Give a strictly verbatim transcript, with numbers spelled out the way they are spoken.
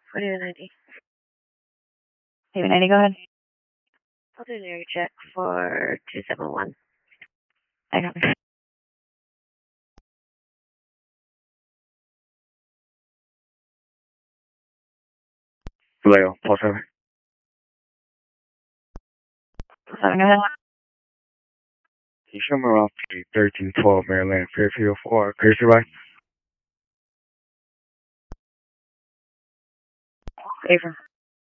forty-one ninety. forty-one ninety, go ahead. I'll do an area check for two seven one. I got it. Vallejo, four seven. seven, go ahead. Can you show me around thirteen twelve Maryland, Fairfield four, Courtesy Ride? Favor.